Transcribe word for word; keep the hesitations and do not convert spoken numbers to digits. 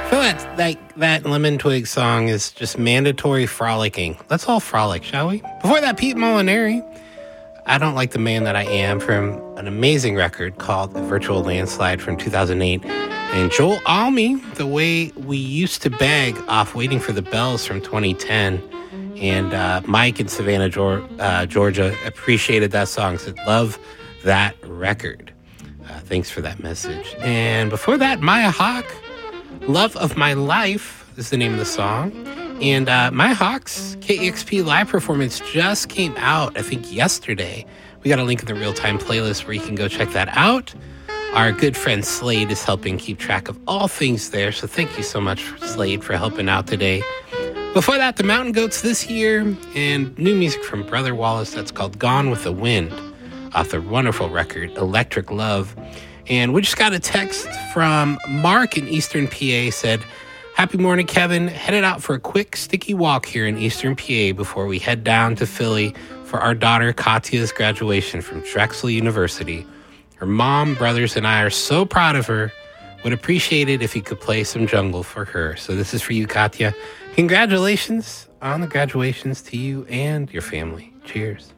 I feel that, that that Lemon Twig song is just mandatory frolicking. Let's all frolic, shall we? Before that, Pete Molinari, I Don't Like the Man That I Am, from an amazing record called The Virtual Landslide from two thousand eight. And Joel Almy, The Way We Used to Beg, off Waiting for the Bells from twenty ten. And uh, Mike in Savannah, uh, Georgia, appreciated that song, said, love that record. Uh, thanks for that message. And before that, Maya Hawk, Love of My Life is the name of the song. And uh, Maya Hawk's K E X P live performance just came out, I think, yesterday. We got a link in the real-time playlist where you can go check that out. Our good friend Slade is helping keep track of all things there, so thank you so much, Slade, for helping out today. Before that, the Mountain Goats this year, and new music from Brother Wallace that's called Gone with the Wind, off the wonderful record Electric Love. And we just got a text from Mark in Eastern P A, said, happy morning, Kevin. Headed out for a quick, sticky walk here in Eastern P A before we head down to Philly for our daughter Katya's graduation from Drexel University. Her mom, brothers, and I are so proud of her. Would appreciate it if you could play some Jungle for her. So this is for you, Katya. Congratulations on the graduations to you and your family. Cheers.